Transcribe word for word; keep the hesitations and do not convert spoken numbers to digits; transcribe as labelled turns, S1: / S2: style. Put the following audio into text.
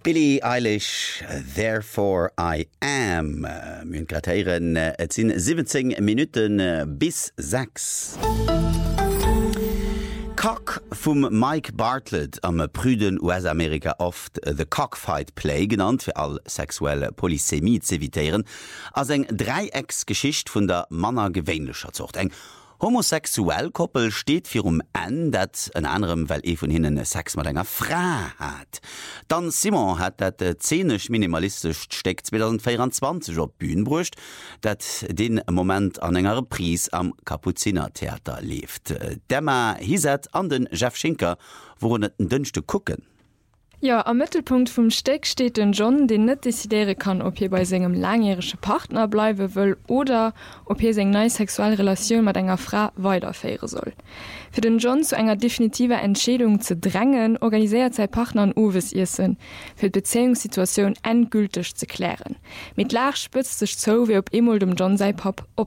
S1: Billie Eilish, Therefore I Am. Mün Gratieren, et sinn siebzehn Minuten bis sechs. Cock vum Mike Bartlett am prüden U S-Amerika oft The Cockfight Play genannt, fir all sexuelle Polysemie ze evitieren, as eng Dreiecksgeschicht vun der Manner gewéinlecher Zucht. Eng homosexuell Koppel steht fir um en, dat en anderem, weil e vun hinnen Sex mat enger Fra hat. Dan Simon hat dat zenisch minimalistisch steckt zwanzig vierundzwanzig op Bühnen brucht, dat den Moment an enger Pries am Kapuzinertheater lebt. Demmer hiset an den Jeff Schinker, worin et den dünnchte gucken.
S2: Ja, am Mittelpunkt vom Steck steht den John, den nicht desidere kann, ob hier bei seinem langjährigen Partner bleiben will oder ob hier seine neue sexuelle Relation mit einer Frau weiterführen soll. Für den John zu einer definitiven Entscheidung zu drängen, organisiert sein Partner ein Uwesessen, für die Beziehungssituation endgültig zu klären. Mit Lach spitzt sich so, wie ob Emil dem John sein Pop